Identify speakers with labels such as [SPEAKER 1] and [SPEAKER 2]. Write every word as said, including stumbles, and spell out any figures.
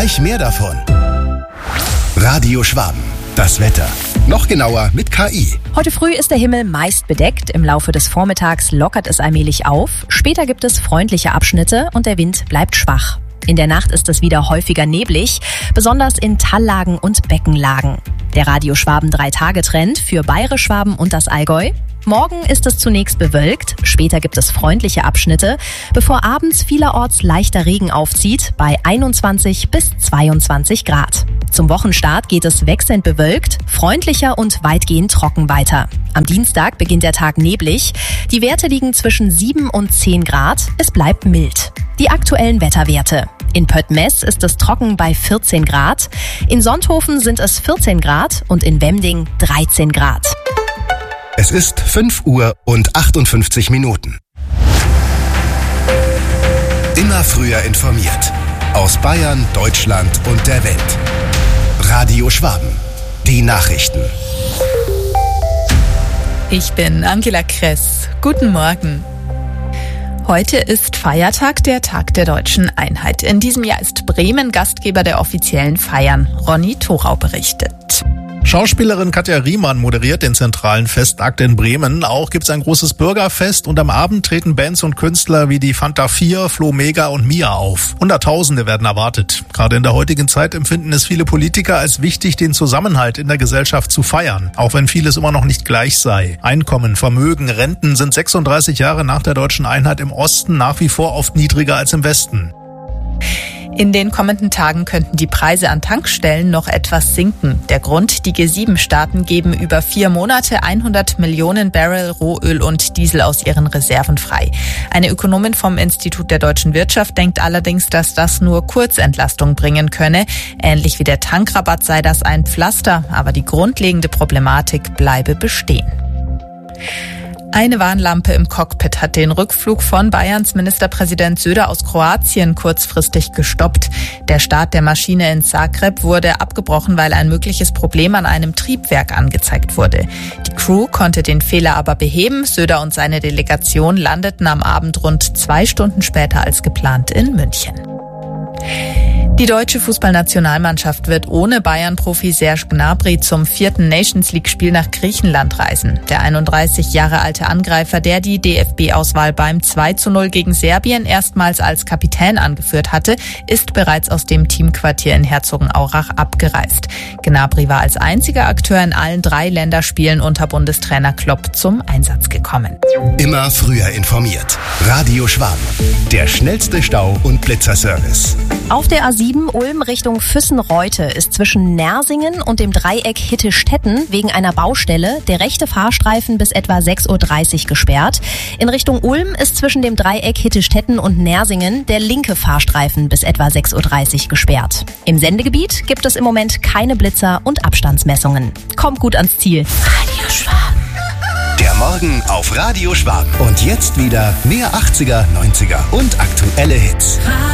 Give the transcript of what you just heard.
[SPEAKER 1] Gleich mehr davon. Radio Schwaben. Das Wetter. Noch genauer mit K I.
[SPEAKER 2] Heute früh ist der Himmel meist bedeckt. Im Laufe des Vormittags lockert es allmählich auf. Später gibt es freundliche Abschnitte und der Wind bleibt schwach. In der Nacht ist es wieder häufiger neblig, besonders in Tallagen und Beckenlagen. Der Radio Schwaben drei Tage Trend für Bayerisch Schwaben und das Allgäu. Morgen ist es zunächst bewölkt, später gibt es freundliche Abschnitte, bevor abends vielerorts leichter Regen aufzieht bei einundzwanzig bis zweiundzwanzig Grad. Zum Wochenstart geht es wechselnd bewölkt, freundlicher und weitgehend trocken weiter. Am Dienstag beginnt der Tag neblig. Die Werte liegen zwischen sieben und zehn Grad. Es bleibt mild. Die aktuellen Wetterwerte. In Pöttmes ist es trocken bei vierzehn Grad. In Sonthofen sind es vierzehn Grad und in Wemding dreizehn Grad.
[SPEAKER 1] Es ist fünf Uhr und achtundfünfzig Minuten. Immer früher informiert. Aus Bayern, Deutschland und der Welt. Radio Schwaben. Die Nachrichten.
[SPEAKER 3] Ich bin Angela Kress. Guten Morgen. Heute ist Feiertag, der Tag der Deutschen Einheit. In diesem Jahr ist Bremen Gastgeber der offiziellen Feiern. Ronny Thorau berichtet.
[SPEAKER 4] Schauspielerin Katja Riemann moderiert den zentralen Festakt in Bremen. Auch gibt's ein großes Bürgerfest und am Abend treten Bands und Künstler wie die Fanta vier, Flo Mega und Mia auf. Hunderttausende werden erwartet. Gerade in der heutigen Zeit empfinden es viele Politiker als wichtig, den Zusammenhalt in der Gesellschaft zu feiern, auch wenn vieles immer noch nicht gleich sei. Einkommen, Vermögen, Renten sind sechsunddreißig Jahre nach der Deutschen Einheit im Osten nach wie vor oft niedriger als im Westen.
[SPEAKER 3] In den kommenden Tagen könnten die Preise an Tankstellen noch etwas sinken. Der Grund, die G sieben Staaten geben über vier Monate hundert Millionen Barrel Rohöl und Diesel aus ihren Reserven frei. Eine Ökonomin vom Institut der deutschen Wirtschaft denkt allerdings, dass das nur Kurzentlastung bringen könne. Ähnlich wie der Tankrabatt sei das ein Pflaster, aber die grundlegende Problematik bleibe bestehen. Eine Warnlampe im Cockpit hat den Rückflug von Bayerns Ministerpräsident Söder aus Kroatien kurzfristig gestoppt. Der Start der Maschine in Zagreb wurde abgebrochen, weil ein mögliches Problem an einem Triebwerk angezeigt wurde. Die Crew konnte den Fehler aber beheben. Söder und seine Delegation landeten am Abend rund zwei Stunden später als geplant in München. Die deutsche Fußballnationalmannschaft wird ohne Bayern-Profi Serge Gnabry zum vierten Nations-League-Spiel nach Griechenland reisen. Der einunddreißig Jahre alte Angreifer, der die D F B-Auswahl beim zwei zu null gegen Serbien erstmals als Kapitän angeführt hatte, ist bereits aus dem Teamquartier in Herzogenaurach abgereist. Gnabry war als einziger Akteur in allen drei Länderspielen unter Bundestrainer Klopp zum Einsatz gekommen.
[SPEAKER 1] Immer früher informiert. Radio Schwaben. Der schnellste Stau- und Blitzerservice.
[SPEAKER 2] Auf der A sieben Ulm Richtung Füssen-Reute ist zwischen Nersingen und dem Dreieck Hitte-Stetten wegen einer Baustelle der rechte Fahrstreifen bis etwa sechs Uhr dreißig gesperrt. In Richtung Ulm ist zwischen dem Dreieck Hitte-Stetten und Nersingen der linke Fahrstreifen bis etwa sechs Uhr dreißig gesperrt. Im Sendegebiet gibt es im Moment keine Blitzer und Abstandsmessungen. Kommt gut ans Ziel. Radio Schwaben.
[SPEAKER 1] Der Morgen auf Radio Schwaben. Und jetzt wieder mehr achtziger, neunziger und aktuelle Hits.